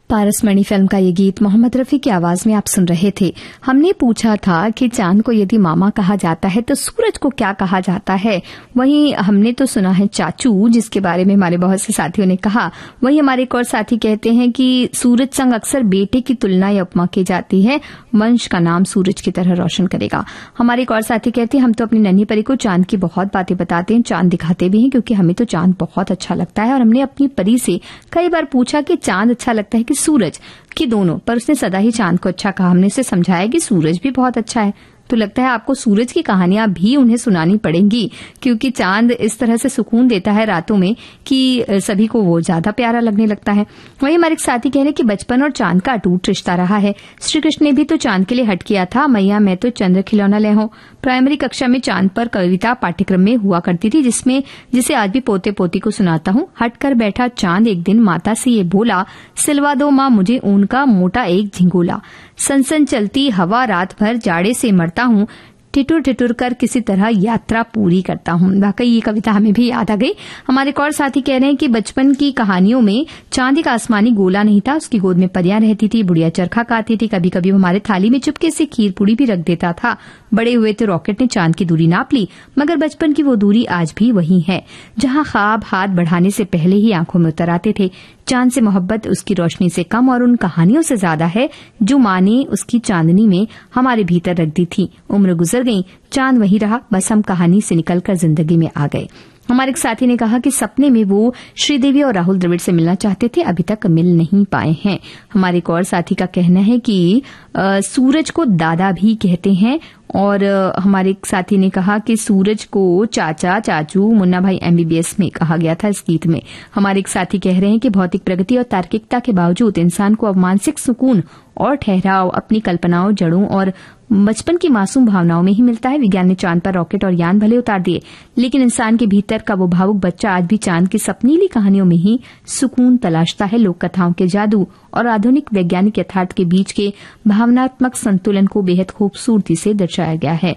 पारसमणि film का ये गीत मोहम्मद रफी की आवाज में आप सुन रहे थे। हमने पूछा था कि चांद को यदि मामा कहा जाता है तो सूरज को क्या कहा जाता है। वहीं हमने तो सुना है चाचू, जिसके बारे में हमारे बहुत से साथियों ने कहा। वहीं हमारे एक और साथी कहते हैं कि सूरज संग अक्सर बेटे की तुलना या उपमा की जाती है, वंश का नाम सूरज की तरह रोशन करेगा। हमारे एक और साथी कहते हैं हम तो अपनी नन्ही परी को चांद की बहुत बातें बताते हैं, चांद दिखाते भी हैं क्योंकि हमें तो चांद बहुत अच्छा लगता है। और हमने अपनी परी से कई बार पूछा कि चांद अच्छा लगता है कि सूरज, कि दोनों, पर उसने सदा ही चांद को अच्छा कहा। हमने उसे समझाया कि सूरज भी बहुत अच्छा है। तो लगता है आपको सूरज की कहानियां भी उन्हें सुनानी पड़ेंगी, क्योंकि चांद इस तरह से सुकून देता है रातों में कि सभी को वो ज्यादा प्यारा लगने लगता है। वहीं हमारे एक साथी कह रहे कि बचपन और चांद का अटूट रिश्ता रहा है। श्री कृष्ण ने भी तो चांद के लिए हट किया था, मैया मैं तो चंद्र खिलौना ले हूं। प्राइमरी कक्षा में चांद पर कविता पाठ्यक्रम में हुआ करती थी, जिसे आज भी पोते पोती को सुनाता हूं। हट कर बैठा चांद एक दिन माता से ये बोला, सिलवा दो माँ मुझे ऊन का मोटा एक झिंगोला। सनसन चलती हवा रात भर जाड़े से मरता हूँ, ठिठुर ठिठुर कर किसी तरह यात्रा पूरी करता हूँ। वाकई ये कविता हमें भी याद आ गई। हमारे एक और साथी कह रहे हैं कि बचपन की कहानियों में चांद का आसमानी गोला नहीं था, उसकी गोद में परियां रहती थी, बुढ़िया चरखा खाती थी, कभी कभी हमारे थाली में चुपके से खीर पूड़ी भी रख देता था। बड़े हुए तो रॉकेट ने चांद की दूरी नाप ली, मगर बचपन की वो दूरी आज भी वही है जहां ख्वाब हाथ बढ़ाने से पहले ही आंखों में उतर आते थे। चांद से मोहब्बत उसकी रोशनी से कम और उन कहानियों से ज्यादा है जो माँ ने उसकी चांदनी में हमारे भीतर रख दी थी। उम्र गुजर गई, चांद वही रहा, बस हम कहानी से निकलकर जिंदगी में आ गए। हमारे एक साथी ने कहा कि सपने में वो श्रीदेवी और राहुल द्रविड़ से मिलना चाहते थे, अभी तक मिल नहीं पाए हैं। हमारे एक और साथी का कहना है कि सूरज को दादा भी कहते हैं। और हमारे एक साथी ने कहा कि सूरज को चाचा, चाचू, मुन्ना भाई MBBS में कहा गया था इस गीत में। हमारे एक साथी कह रहे हैं कि भौतिक प्रगति और तार्किकता के बावजूद इंसान को अब मानसिक सुकून और ठहराव अपनी कल्पनाओं, जड़ों और बचपन की मासूम भावनाओं में ही मिलता है। विज्ञान ने चांद पर रॉकेट और यान भले उतार दिए, लेकिन इंसान के भीतर का वो भावुक बच्चा आज भी चांद की सपनीली कहानियों में ही सुकून तलाशता है। लोक कथाओं के जादू और आधुनिक वैज्ञानिक यथार्थ के बीच के भावनात्मक संतुलन को बेहद खूबसूरती से दर्शाया गया है।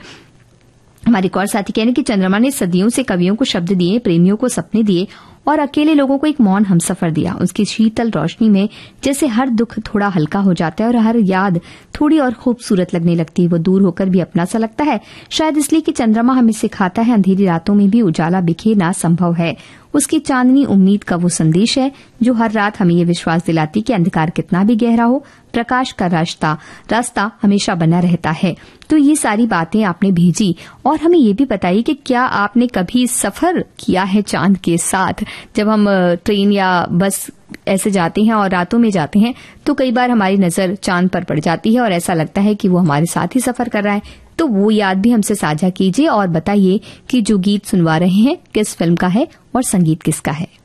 हमारे एक और साथी कहने कि चंद्रमा ने सदियों से कवियों को शब्द दिए, प्रेमियों को सपने दिए और अकेले लोगों को एक मौन हमसफर दिया। उसकी शीतल रोशनी में जैसे हर दुख थोड़ा हल्का हो जाता है और हर याद थोड़ी और खूबसूरत लगने लगती है। वो दूर होकर भी अपना सा लगता है, शायद इसलिए कि चंद्रमा हमें सिखाता है अंधेरी रातों में भी उजाला बिखेरना संभव है। उसकी चांदनी उम्मीद का वो संदेश है जो हर रात हमें ये विश्वास दिलाती कि अंधकार कितना भी गहरा हो, प्रकाश का रास्ता हमेशा बना रहता है। तो ये सारी बातें आपने भेजी और हमें ये भी बताइए कि क्या आपने कभी सफर किया है चांद के साथ। जब हम ट्रेन या बस ऐसे जाते हैं और रातों में जाते हैं तो कई बार हमारी नजर चांद पर पड़ जाती है और ऐसा लगता है कि वो हमारे साथ ही सफर कर रहा है। तो वो याद भी हमसे साझा कीजिए और बताइए कि जो गीत सुनवा रहे हैं किस फिल्म का है और संगीत किसका है।